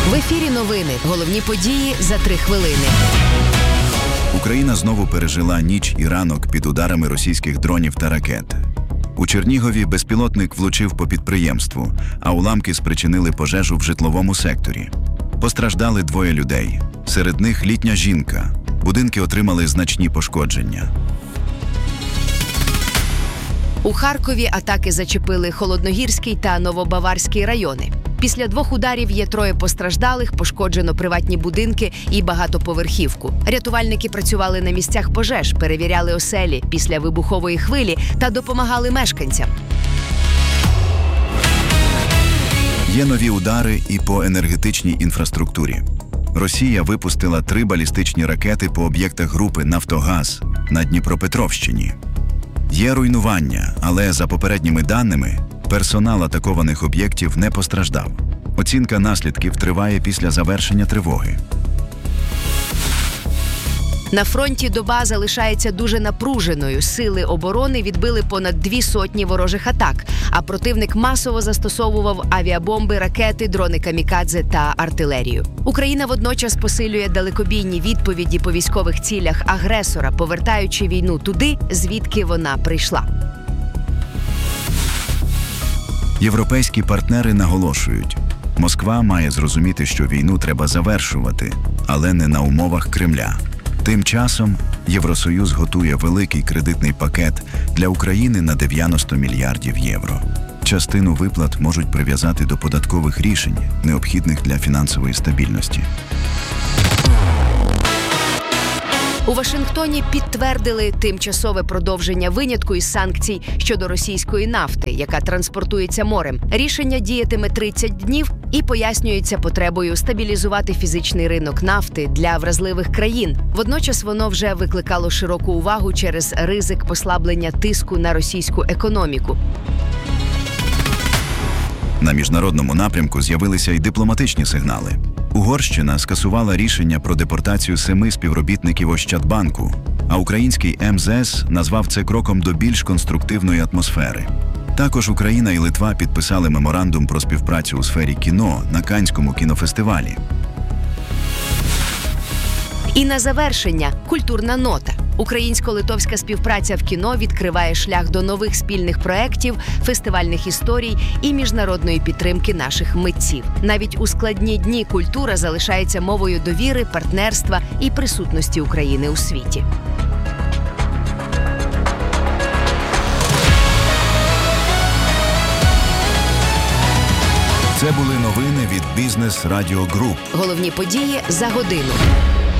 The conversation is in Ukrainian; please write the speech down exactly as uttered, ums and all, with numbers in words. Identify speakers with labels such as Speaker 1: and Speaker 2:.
Speaker 1: В ефірі новини. Головні події за три хвилини.
Speaker 2: Україна знову пережила ніч і ранок під ударами російських дронів та ракет. У Чернігові безпілотник влучив по підприємству, а уламки спричинили пожежу в житловому секторі. Постраждали двоє людей. Серед них літня жінка. Будинки отримали значні пошкодження.
Speaker 1: У Харкові атаки зачепили Холодногірський та Новобаварський райони. Після двох ударів є троє постраждалих, пошкоджено приватні будинки і багатоповерхівку. Рятувальники працювали на місцях пожеж, перевіряли оселі після вибухової хвилі та допомагали мешканцям.
Speaker 2: Є нові удари і по енергетичній інфраструктурі. Росія випустила три балістичні ракети по об'єктах групи «Нафтогаз» на Дніпропетровщині. Є руйнування, але, за попередніми даними, персонал атакованих об'єктів не постраждав. Оцінка наслідків триває після завершення тривоги.
Speaker 1: На фронті доба залишається дуже напруженою. Сили оборони відбили понад дві сотні ворожих атак, а противник масово застосовував авіабомби, ракети, дрони камікадзе та артилерію. Україна водночас посилює далекобійні відповіді по військових цілях агресора, повертаючи війну туди, звідки вона прийшла.
Speaker 2: Європейські партнери наголошують, Москва має зрозуміти, що війну треба завершувати, але не на умовах Кремля. Тим часом Євросоюз готує великий кредитний пакет для України на дев'яносто мільярдів євро. Частину виплат можуть прив'язати до податкових рішень, необхідних для фінансової стабільності.
Speaker 1: У Вашингтоні підтвердили тимчасове продовження винятку із санкцій щодо російської нафти, яка транспортується морем. Рішення діятиме тридцять днів і пояснюється потребою стабілізувати фізичний ринок нафти для вразливих країн. Водночас воно вже викликало широку увагу через ризик послаблення тиску на російську економіку.
Speaker 2: На міжнародному напрямку з'явилися й дипломатичні сигнали. Угорщина скасувала рішення про депортацію семи співробітників Ощадбанку, а український ем зе ес назвав це кроком до більш конструктивної атмосфери. Також Україна і Литва підписали меморандум про співпрацю у сфері кіно на Каннському кінофестивалі.
Speaker 1: І на завершення – культурна нота. Українсько-литовська співпраця в кіно відкриває шлях до нових спільних проєктів, фестивальних історій і міжнародної підтримки наших митців. Навіть у складні дні культура залишається мовою довіри, партнерства і присутності України у світі.
Speaker 2: Це були новини від Бізнес Радіо Груп.
Speaker 1: Головні події за годину.